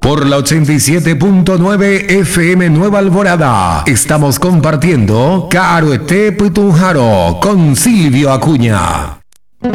Por la 87.9 FM Nueva Alvorada, estamos compartiendo Caroete Putunjaro con Silvio Acuña.